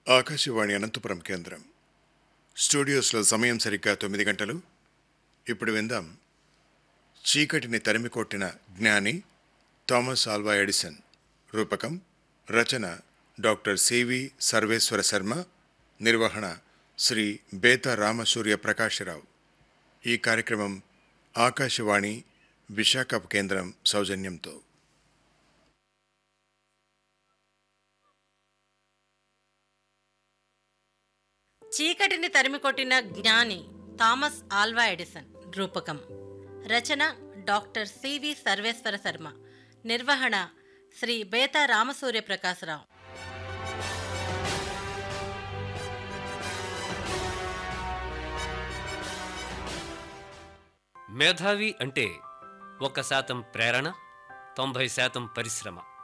ఆకాశవాణి అనంతపురం కేంద్రం స్టూడియోస్లో సమయం సరిగ్గా 9 గంటలు. ఇప్పుడు విందాం చీకటిని తరిమికొట్టిన జ్ఞాని థామస్ ఆల్వా ఎడిసన్. రూపకం, రచన డాక్టర్ సివి సర్వేశ్వర శర్మ. నిర్వహణ శ్రీ బేతా రామసూర్య ప్రకాశరావు. ఈ కార్యక్రమం ఆకాశవాణి విశాఖ కేంద్రం సౌజన్యంతో. చీకటిని తరిమికొట్టిన జ్ఞాని థామస్ ఆల్వా ఎడిసన్. రూపకం, రచన డాక్టర్ సివి సర్వేశ్వర శర్మ. నిర్వహణ శ్రీ బేతా రామసూర్య ప్రకాశరావు. మేధావి అంటే 1% ప్రేరణ, 90% పరిశ్రమ.